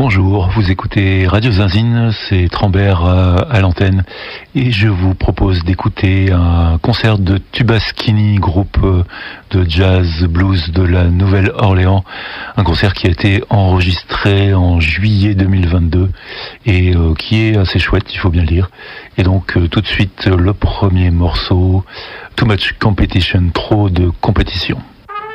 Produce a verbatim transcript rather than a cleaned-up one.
Bonjour, vous écoutez Radio Zinzine, c'est Trambert euh, à l'antenne et je vous propose d'écouter un concert de Tubaskini, groupe euh, de jazz blues de la Nouvelle-Orléans, un concert qui a été enregistré en juillet deux mille vingt-deux et euh, qui est assez chouette, il faut bien le dire. Et donc euh, tout de suite le premier morceau, Too Much Competition, trop de compétition.